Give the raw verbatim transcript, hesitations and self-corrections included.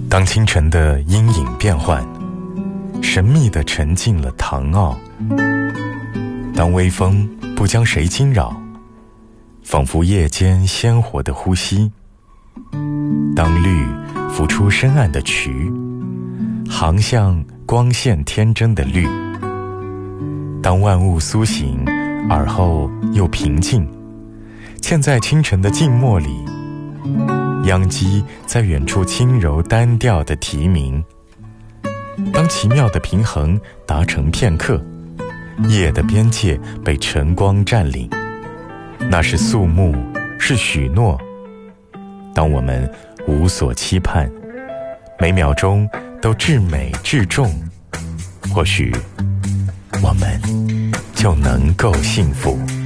当清晨的阴影变幻，神秘地沉进了唐傲；当微风不将谁惊扰，仿佛夜间鲜活的呼吸；当绿浮出深暗的渠，航向光线天真的绿；当万物苏醒，而后又平静，嵌在清晨的静默里，秧鸡在远处轻柔单调的啼鸣。当奇妙的平衡达成片刻，夜的边界被晨光占领，那是肃穆，是许诺。当我们无所期盼，每秒钟都至美至重，或许我们就能够幸福。